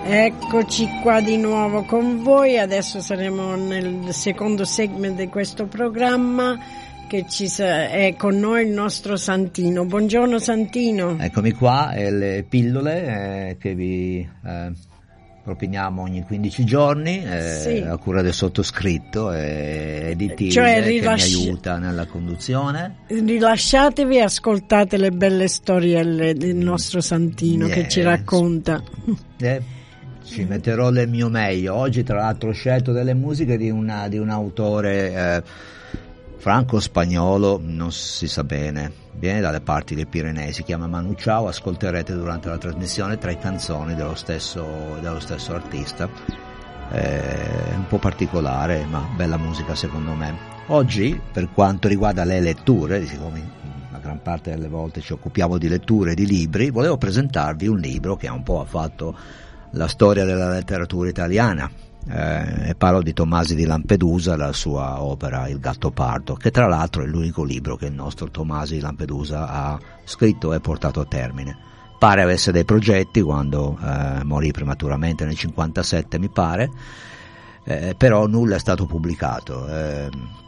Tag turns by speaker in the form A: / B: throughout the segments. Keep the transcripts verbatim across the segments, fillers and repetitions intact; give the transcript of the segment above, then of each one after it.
A: Eccoci qua di nuovo con voi, adesso saremo nel secondo segmento di questo programma che ci sa- è con noi il nostro Santino. Buongiorno Santino.
B: Eccomi qua, e le pillole eh, che vi eh, propiniamo ogni quindici giorni eh,
A: Sì.
B: a cura del sottoscritto e di Tilde,
A: Cioè,
B: che
A: rilasci-
B: mi aiuta nella conduzione.
A: Rilasciatevi e ascoltate le belle storielle del nostro Santino
B: Yeah.
A: che ci racconta.
B: Eh, ci metterò del mio meglio. Oggi tra l'altro ho scelto delle musiche di, una, di un autore eh, franco-spagnolo, non si sa bene, viene dalle parti dei Pirenei, si chiama Manu Chao. Ascolterete durante la trasmissione tre canzoni dello stesso, dello stesso artista, eh, un po' particolare ma bella musica secondo me. Oggi, per quanto riguarda le letture, siccome la gran parte delle volte ci occupiamo di letture di libri, volevo presentarvi un libro che un po' ha fatto la storia della letteratura italiana. Eh, parlo di Tomasi di Lampedusa, la sua opera Il Gattopardo, che tra l'altro è l'unico libro che il nostro Tomasi di Lampedusa ha scritto e portato a termine. Pare avesse dei progetti quando eh, morì prematuramente nel cinquantasette, mi pare, eh, però nulla è stato pubblicato. Eh,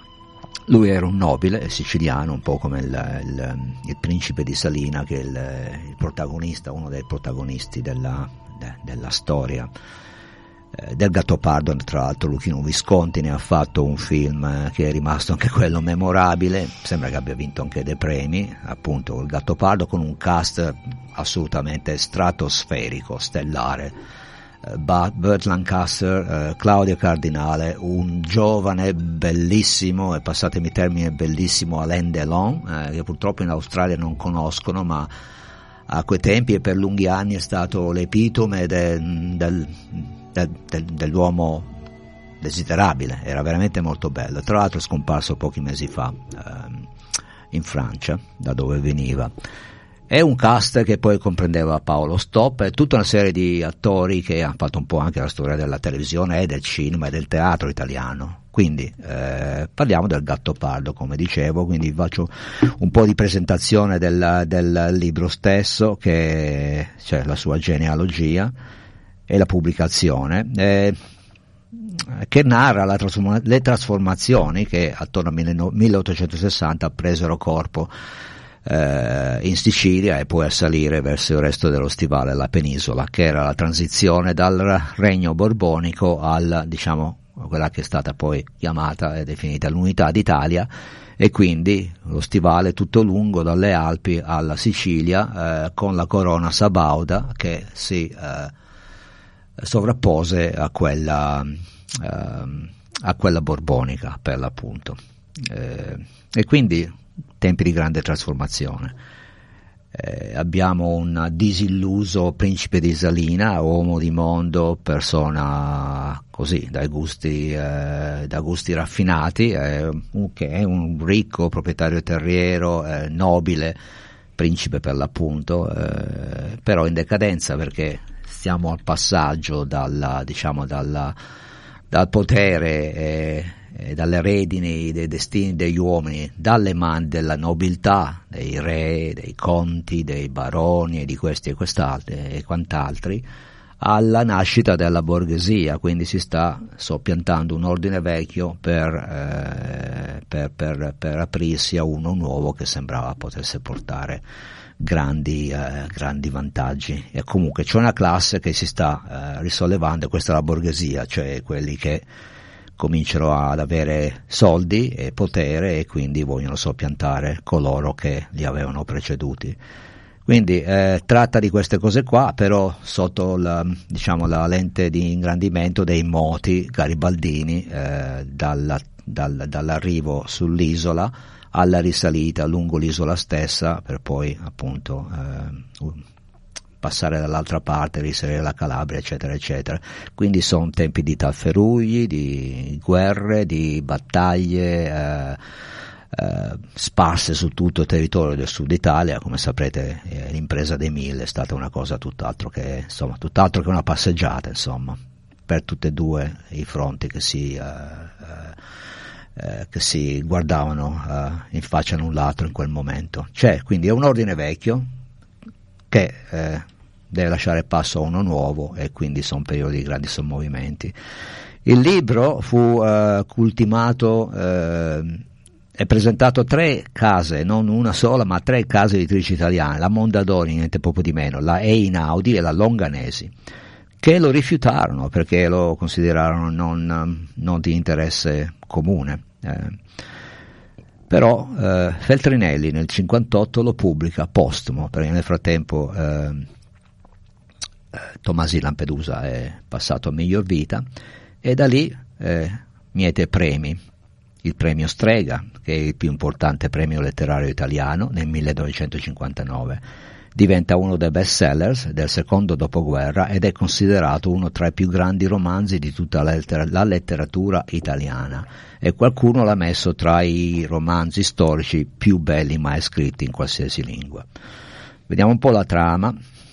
B: lui era un nobile siciliano, un po' come il, il, il principe di Salina, che è il, il protagonista, uno dei protagonisti della, de, della storia del Gattopardo. Tra l'altro Luchino Visconti ne ha fatto un film che è rimasto anche quello memorabile, sembra che abbia vinto anche dei premi, appunto Il Gattopardo, con un cast assolutamente stratosferico, stellare. Burt Lancaster, uh, Claudio Cardinale, un giovane bellissimo, e passatemi il termine bellissimo, Alain Delon, eh, che purtroppo in Australia non conoscono, ma a quei tempi e per lunghi anni è stato l'epitome del, del Del, del, dell'uomo desiderabile, era veramente molto bello. Tra l'altro è scomparso pochi mesi fa ehm, in Francia, da dove veniva. È un cast che poi comprendeva Paolo Stop e tutta una serie di attori che hanno fatto un po' anche la storia della televisione e del cinema e del teatro italiano. Quindi eh, parliamo del Gattopardo, come dicevo, quindi faccio un po' di presentazione del, del libro stesso, che cioè la sua genealogia e la pubblicazione, eh, che narra la trasforma- le trasformazioni che attorno al milleottocentosessanta presero corpo eh, in Sicilia e poi a salire verso il resto dello stivale, la penisola, che era la transizione dal regno borbonico al, diciamo, quella che è stata poi chiamata e definita l'Unità d'Italia, e quindi lo stivale tutto lungo dalle Alpi alla Sicilia, eh, con la corona sabauda che si eh, sovrappose a quella uh, a quella borbonica, per l'appunto, eh, e quindi tempi di grande trasformazione. Eh, abbiamo un disilluso principe di Salina, uomo di mondo, persona così dai gusti eh, da gusti raffinati, eh, un, che è un ricco proprietario terriero, eh, nobile, principe per l'appunto, eh, però in decadenza, perché siamo al passaggio dalla, diciamo, dalla, dal potere e, e dalle redini dei destini degli uomini, dalle mani della nobiltà, dei re, dei conti, dei baroni e di questi e quest'altri e quant'altri, alla nascita della borghesia. Quindi si sta soppiantando un ordine vecchio per, eh, per, per, per aprirsi a uno nuovo che sembrava potesse portare grandi eh, grandi vantaggi. E comunque c'è una classe che si sta eh, risollevando, e questa è la borghesia, cioè quelli che cominciano ad avere soldi e potere e quindi vogliono soppiantare coloro che li avevano preceduti. Quindi eh, tratta di queste cose qua, però sotto la, diciamo, la lente di ingrandimento dei moti garibaldini, eh, dalla, dal, dall'arrivo sull'isola alla risalita lungo l'isola stessa, per poi appunto eh, passare dall'altra parte, risalire la Calabria, eccetera eccetera. Quindi sono tempi di tafferugli, di guerre, di battaglie eh, eh, sparse su tutto il territorio del sud Italia. Come saprete, eh, l'impresa dei mille è stata una cosa tutt'altro che, insomma, tutt'altro che una passeggiata, insomma, per tutti e due i fronti che si eh, eh, Eh, che si guardavano eh, in faccia l'un l'altro in quel momento. C'è quindi è un ordine vecchio che eh, deve lasciare passo a uno nuovo, e quindi sono periodi di grandi sommovimenti. Il libro fu eh, ultimato eh, è presentato a tre case, non una sola, ma tre case editrici italiane, la Mondadori, niente poco di meno, la Einaudi e la Longanesi, che lo rifiutarono perché lo considerarono non, non di interesse comune. Eh, però eh, Feltrinelli nel cinquantotto lo pubblica postumo, perché nel frattempo eh, eh, Tomasi Lampedusa è passato a miglior vita, e da lì eh, miete premi. Il premio Strega, che è il più importante premio letterario italiano, nel millenovecentocinquantanove, diventa uno dei best sellers del secondo dopoguerra ed è considerato uno tra i più grandi romanzi di tutta la, letter- la letteratura italiana, e qualcuno l'ha messo tra i romanzi storici più belli mai scritti in qualsiasi lingua. Vediamo un po' la trama.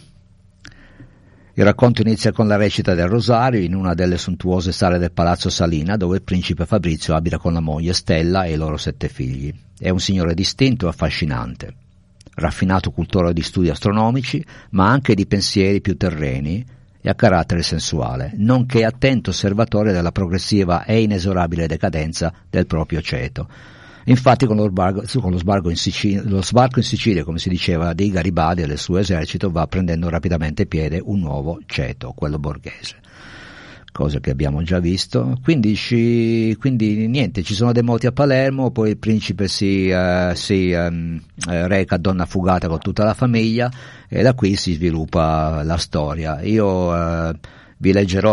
B: Il racconto inizia con la recita del Rosario in una delle sontuose sale del Palazzo Salina, dove il principe Fabrizio abita con la moglie Stella e i loro sette figli. È un signore distinto e affascinante, raffinato cultore di studi astronomici, ma anche di pensieri più terreni e a carattere sensuale, nonché attento osservatore della progressiva e inesorabile decadenza del proprio ceto. Infatti con lo sbarco, con lo sbarco in Sicilia, lo sbarco in Sicilia, come si diceva, di Garibaldi e del suo esercito, va prendendo rapidamente piede un nuovo ceto, quello borghese, cosa che abbiamo già visto. Quindi, ci, quindi niente, ci sono dei moti a Palermo, poi il principe si, uh, si um, reca a Donna Fugata con tutta la famiglia, e da qui si sviluppa la storia. Io uh, vi leggerò